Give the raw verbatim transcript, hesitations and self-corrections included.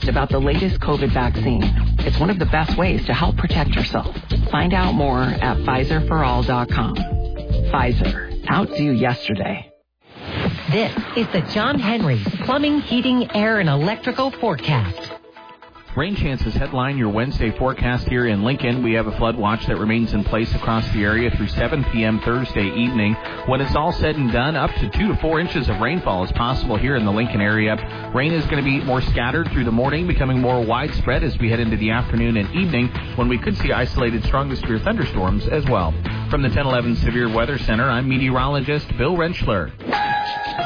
next about the latest COVID vaccine. It's one of the best ways to help protect yourself. Find out more at Pfizer for all dot com. Pfizer. Outdo yesterday. This is the John Henry Plumbing, Heating, Air, and Electrical Forecast. Rain chances headline your Wednesday forecast here in Lincoln. We have a flood watch that remains in place across the area through seven p.m. Thursday evening. When it's all said and done, up to two to four inches of rainfall is possible here in the Lincoln area. Rain is going to be more scattered through the morning, becoming more widespread as we head into the afternoon and evening, when we could see isolated strong to severe thunderstorms as well. From the ten eleven Severe Weather Center, I'm meteorologist Bill Rentschler.